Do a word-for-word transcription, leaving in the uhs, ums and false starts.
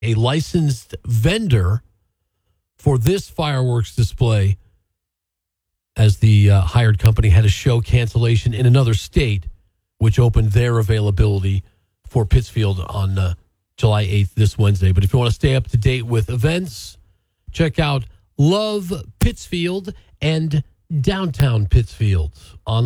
a licensed vendor for this fireworks display, as the uh, hired company had a show cancellation in another state, which opened their availability for Pittsfield on uh, July eighth, this Wednesday. But if you want to stay up to date with events, check out Love Pittsfield and Downtown Pittsfield on